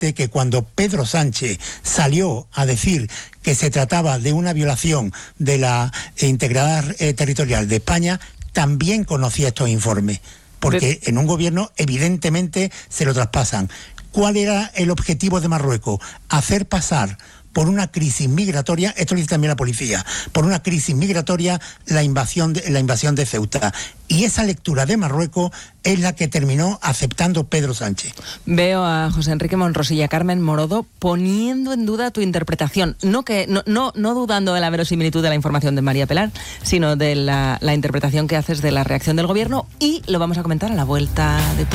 de que cuando Pedro Sánchez salió a decir que se trataba de una violación de la integridad territorial de España, también conocía estos informes, porque en un gobierno evidentemente se lo traspasan. ¿Cuál era el objetivo de Marruecos? Hacer pasar por una crisis migratoria, esto lo dice también la policía, por una crisis migratoria la invasión de Ceuta. Y esa lectura de Marruecos es la que terminó aceptando Pedro Sánchez. Veo a José Enrique Monros y a Carmen Morodo poniendo en duda tu interpretación, no dudando de la verosimilitud de la información de María Pelar, sino de la interpretación que haces de la reacción del gobierno, y lo vamos a comentar a la vuelta de